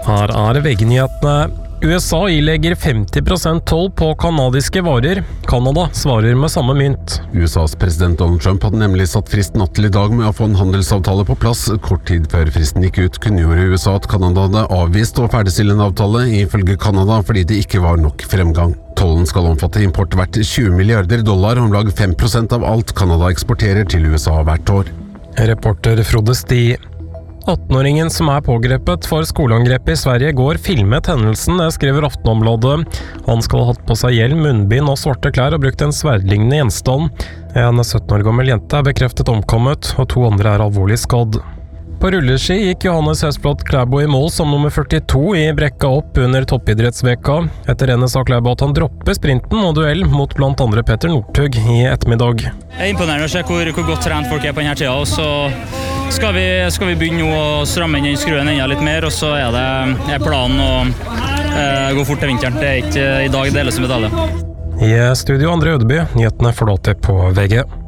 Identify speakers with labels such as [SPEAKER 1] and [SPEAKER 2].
[SPEAKER 1] Her VG-nyhetene. USA ilegger 50% toll på kanadiske varer. Kanada svarer med samme mynt.
[SPEAKER 2] USAs president Donald Trump hadde nemlig satt frist natt til i dag med å få en handelsavtale på plass. Kort tid før fristen gikk ut, kunngjorde USA at Kanada hadde avvist å ferdigstille en avtale, ifølge Kanada, fordi det ikke var nok fremgang. Tollen skal omfatte import verdt $20 milliarder, om lag 5% av alt Kanada eksporterer til USA hvert år.
[SPEAKER 1] Reporter Frode Sti. 18-åringen som pågrepet for skoleangrepet i Sverige går filmet hendelsen, det skriver Aftenbladet. Han skal ha hatt på seg hjelm, munnbind og svarte klær og brukt en sverdlignende gjenstand. En 17 år gammel jente bekreftet omkommet, og 2 andre alvorlig skadd. På rulleski gikk Johannes Høsblad Klæbo i mål som nummer 42 i brekka opp under toppidrettsveka. Etter rennet sa Klæbo at han dropper sprinten og duell mot blant andre Petter Northug i ettermiddag.
[SPEAKER 3] Det imponerende å se hvor godt trent folk på denne tida, og så skal vi begynne å stramme inn den skruen enda litt mer, og så det planen å gå fort til vinteren. Det ikke i dag det hele som medalje.
[SPEAKER 1] I studio André Ødeby, nyhetene får du alltid på VG.